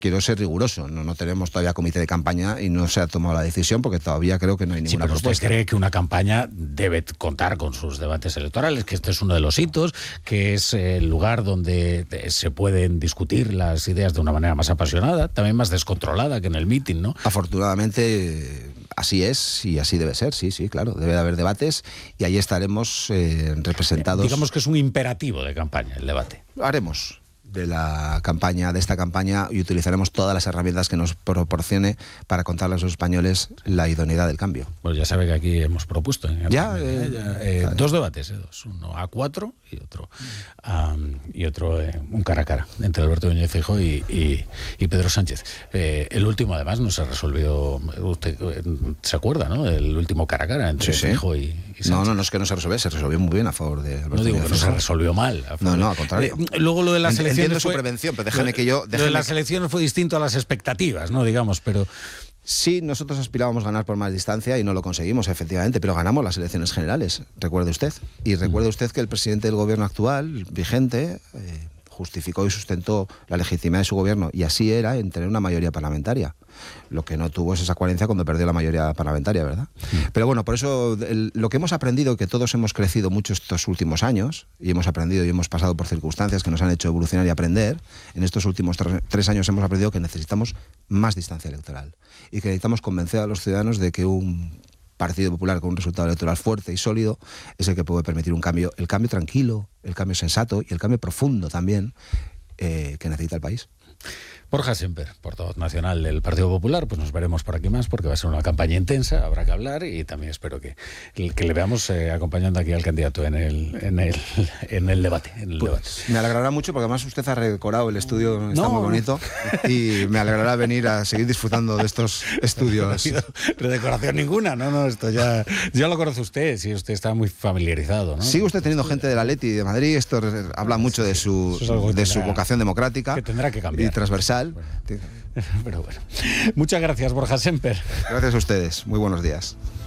quiero ser riguroso, no tenemos todavía comité de campaña y no se ha tomado la decisión porque todavía creo que no hay ninguna propuesta. ¿Usted cree que una campaña debe contar con sus debates electorales, que este es uno de los hitos, que es el lugar donde se pueden discutir las ideas de una manera más apasionada, también más descontrolada que en el mitin, ¿no? Afortunadamente así es y así debe ser, sí, claro, debe de haber debates y ahí estaremos representados. Digamos que es un imperativo de campaña el debate. Haremos de esta campaña y utilizaremos todas las herramientas que nos proporcione para contarle a los españoles la idoneidad del cambio. Pues ya sabe que aquí hemos propuesto dos debates, uno a 4 y otro un cara a cara entre Alberto Núñez Feijóo y Pedro Sánchez. El último además no se resolvió, usted se acuerda, ¿no? El último cara a cara entre Feijóo y Sánchez. No es que no se resolvió muy bien a favor de Alberto. No digo que no se resolvió mal. No, al contrario. Luego lo de las elecciones entiendo su prevención, pero déjame que yo... Lo de las elecciones fue distinto a las expectativas, ¿no? Digamos, pero... Sí, nosotros aspirábamos a ganar por más distancia y no lo conseguimos, efectivamente, pero ganamos las elecciones generales, recuerde usted. Y recuerde usted que el presidente del gobierno actual, vigente, justificó y sustentó la legitimidad de su gobierno, y así era, en tener una mayoría parlamentaria. Lo que no tuvo es esa coherencia cuando perdió la mayoría parlamentaria, ¿verdad? Pero bueno, por eso lo que hemos aprendido, que todos hemos crecido mucho estos últimos años, y hemos aprendido y hemos pasado por circunstancias que nos han hecho evolucionar y aprender, en estos últimos 3 años hemos aprendido que necesitamos más distancia electoral y que necesitamos convencer a los ciudadanos de que un Partido Popular con un resultado electoral fuerte y sólido es el que puede permitir un cambio, el cambio tranquilo, el cambio sensato y el cambio profundo también que necesita el país. Borja Semper, portavoz nacional del Partido Popular, pues nos veremos por aquí más porque va a ser una campaña intensa, habrá que hablar y también espero que le veamos acompañando aquí al candidato en el debate. Me alegrará mucho porque además usted ha redecorado el estudio, está muy bonito y me alegrará venir a seguir disfrutando de estos estudios. No ha habido redecoración ninguna, esto ya lo conoce usted, si usted está muy familiarizado, ¿no? Sigue usted teniendo gente del Atleti de Madrid, esto habla mucho de su vocación democrática que tendrá que cambiar. Y transversal. Pero bueno, muchas gracias, Borja Semper. Gracias a ustedes, muy buenos días.